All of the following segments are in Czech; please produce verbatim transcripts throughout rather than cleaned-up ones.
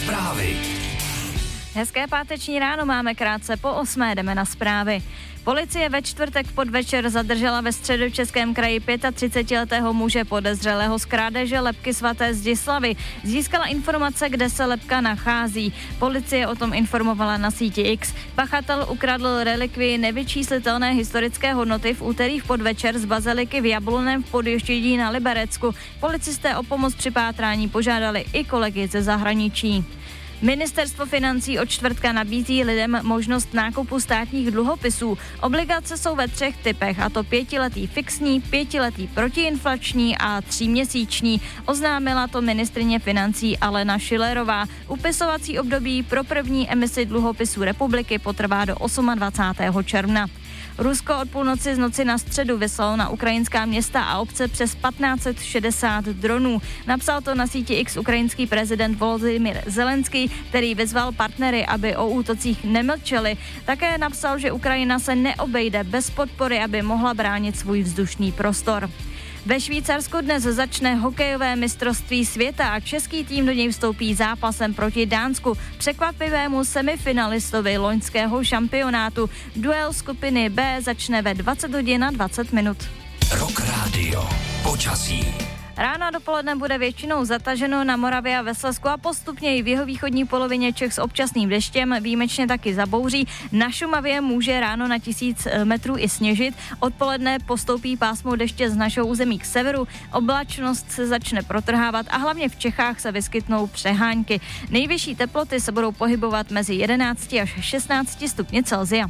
Zprávy. Hezké páteční ráno, máme krátce po osmé, jdeme na zprávy. Policie ve čtvrtek v podvečer zadržela ve Středočeském kraji třicetiletého muže podezřelého z krádeže lebky svaté Zdislavy. Získala informace, kde se lebka nachází. Policie o tom informovala na síti X. Pachatel ukradl relikvii nevyčíslitelné historické hodnoty v úterý v podvečer z baziliky v Jablonném v Podještědí na Liberecku. Policisté o pomoc při pátrání požádali i kolegy ze zahraničí. Ministerstvo financí od čtvrtka nabízí lidem možnost nákupu státních dluhopisů. Obligace jsou ve třech typech, a to pětiletý fixní, pětiletý protiinflační a tříměsíční. Oznámila to ministryně financí Alena Schillerová. Upisovací období pro první emisi dluhopisů republiky potrvá do dvacátého osmého června. Rusko od půlnoci z noci na středu vyslalo na ukrajinská města a obce přes patnáct set šedesát dronů. Napsal to na síti X ukrajinský prezident Volodymyr Zelenský, který vyzval partnery, aby o útocích nemlčeli. Také napsal, že Ukrajina se neobejde bez podpory, aby mohla bránit svůj vzdušný prostor. Ve Švýcarsku dnes začne hokejové mistrovství světa a český tým do něj vstoupí zápasem proti Dánsku, překvapivému semifinalistovi loňského šampionátu. Duel skupiny B začne ve dvacet hodin a dvacet minut. Rock Radio. Počasí. Ráno a dopoledne bude většinou zataženo na Moravě a ve Slezsku a postupně i v jihovýchodní polovině Čech s občasným deštěm, výjimečně taky zabouří. Na Šumavě může ráno na tisíc metrů i sněžit. Odpoledne postoupí pásmo deště z našeho území k severu, oblačnost se začne protrhávat a hlavně v Čechách se vyskytnou přehánky. Nejvyšší teploty se budou pohybovat mezi jedenácti až šestnácti stupni Celsia.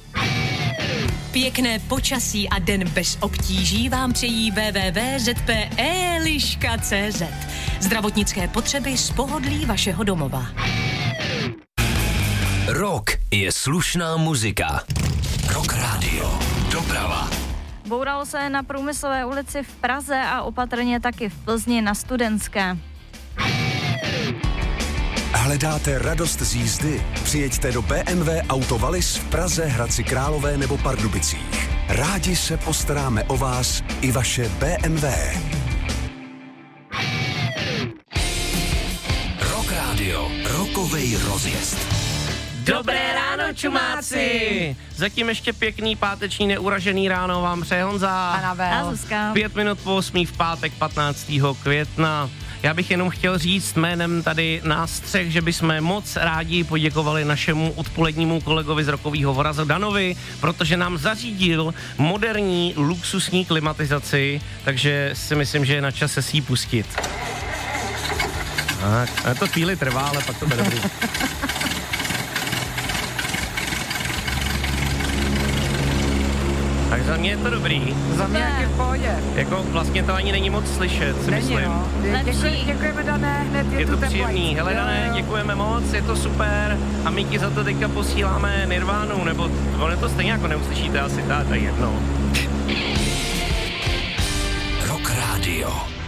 Pěkné počasí a den bez obtíží vám přejí w w w tečka z p eliška tečka c z. Zdravotnické potřeby z pohodlí vašeho domova. Rock je slušná muzika. Rock Radio. Doprava. Bouralo se na Průmyslové ulici v Praze a opatrně taky v Plzni na Studentské. Hledáte radost z jízdy? Přijeďte do B M W Auto Wallis v Praze, Hradci Králové nebo Pardubicích. Rádi se postaráme o vás i vaše B M W. Rock Radio. Rockovej rozjezd. Dobré ráno, čumáci! Zatím ještě pěkný páteční neuražený ráno vám přeje Honza. A Zuzka. Pět minut po osmí v pátek patnáctého května. Já bych jenom chtěl říct jménem tady nás třech, že bychom moc rádi poděkovali našemu odpolednímu kolegovi z Rockovýho Vorazu Danovi, protože nám zařídil moderní luxusní klimatizaci, takže si myslím, že je na čase si ji pustit. Tak, to chvíli trvá, ale pak to bude dobrý. Tak za mě je to dobrý. Za mě jak je v pohodě. Jako vlastně to ani není moc slyšet, si Není, myslím. no. Děkuji, děkujeme, Dané, hned je, Je tu to teplej. příjemný. Hele, Dané, děkujeme moc, je to super a my ti za to teďka posíláme Nirvánu, nebo ono to stejně jako neuslyšíte asi, tak jedno. Rock Radio.